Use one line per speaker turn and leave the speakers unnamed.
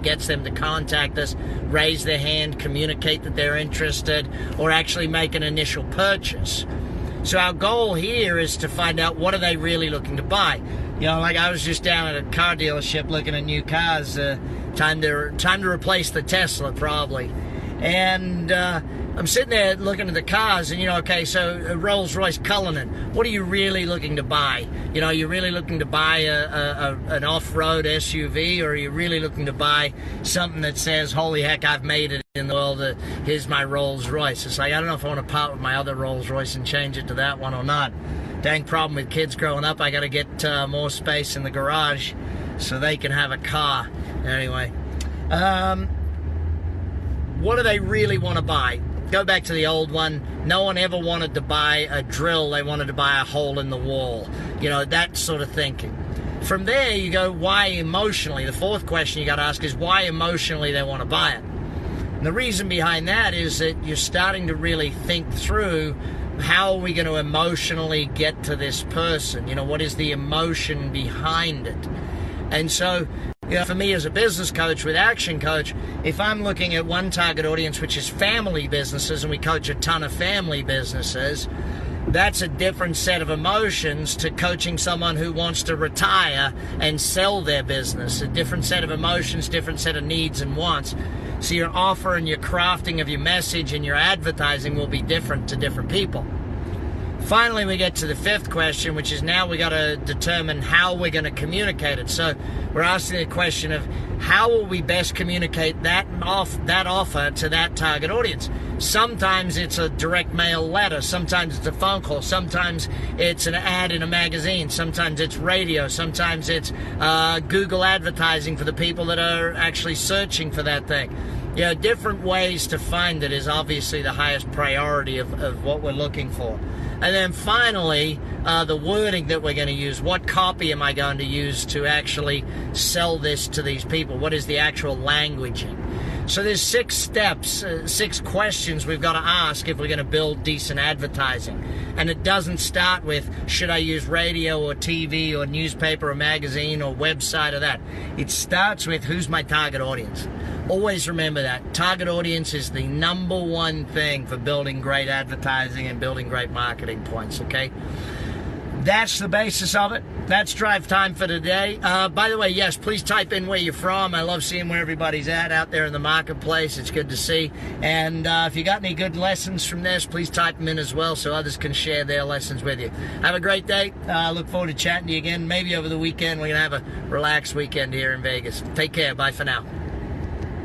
that gets them to contact us, raise their hand, communicate that they're interested, or actually make an initial purchase. So our goal here is to find out, what are they really looking to buy? You know, like I was just down at a car dealership looking at new cars. Time to replace the Tesla, probably. And I'm sitting there looking at the cars, and, you know, okay, so Rolls-Royce Cullinan, what are you really looking to buy? You know, are you really looking to buy an off-road SUV, or are you really looking to buy something that says, holy heck, I've made it in the world, here's my Rolls-Royce? It's like, I don't know if I want to part with my other Rolls-Royce and change it to that one or not. Dang problem with kids growing up, I got to get more space in the garage so they can have a car. Anyway, what do they really want to buy? Go back to the old one. No one ever wanted to buy a drill. They wanted to buy a hole in the wall. You know, that sort of thinking. From there, you go, why emotionally? The fourth question you got to ask is why emotionally they want to buy it. And the reason behind that is that you're starting to really think through, how are we going to emotionally get to this person? You know, what is the emotion behind it? And so, you know, for me as a business coach with Action Coach, if I'm looking at one target audience, which is family businesses, and we coach a ton of family businesses, that's a different set of emotions to coaching someone who wants to retire and sell their business. A different set of emotions, different set of needs and wants. So your offer and your crafting of your message and your advertising will be different to different people. Finally, we get to the fifth question, which is now we got to determine how we're going to communicate it. So we're asking the question of, how will we best communicate that offer to that target audience? Sometimes it's a direct mail letter. Sometimes it's a phone call. Sometimes it's an ad in a magazine. Sometimes it's radio. Sometimes it's Google advertising for the people that are actually searching for that thing. You know, different ways to find it is obviously the highest priority of what we're looking for. And then finally, the wording that we're going to use. What copy am I going to use to actually sell this to these people? What is the actual languaging? So there's 6 steps, 6 questions we've got to ask if we're going to build decent advertising. And it doesn't start with, should I use radio or TV or newspaper or magazine or website or that. It starts with, who's my target audience? Always remember that. Target audience is the #1 thing for building great advertising and building great marketing points, okay? That's the basis of it. That's Drive Time for today. By the way, yes, please type in where you're from. I love seeing where everybody's at out there in the marketplace. It's good to see. And if you got any good lessons from this, please type them in as well so others can share their lessons with you. Have a great day. Look forward to chatting to you again. Maybe over the weekend. We're going to have a relaxed weekend here in Vegas. Take care. Bye for now.